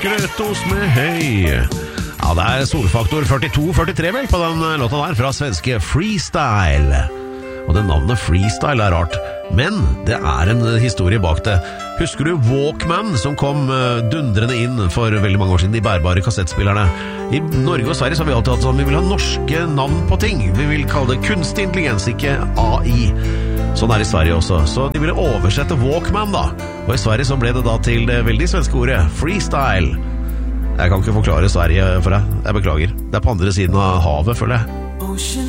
Grøtos med høy. Ja, det solfaktor 42-43 vel på den låta der, fra svenske Freestyle. Og det navnet Freestyle rart, men det en historie bak det. Husker du Walkman som kom dundrende inn for veldig mange år siden, de bærbare kassettspillerne? I Norge og Sverige så har vi alltid hatt sånn, vi vil ha norske navn på ting. Vi vil kalle det kunstig intelligens, ikke AI. Sånn I Sverige også. Så de ville oversette Walkman da. Og I Sverige så ble det da til det veldig svenske ordet Freestyle. Jeg kan ikke forklare Sverige for deg. Jeg beklager. Det på andre siden av havet, føler jeg.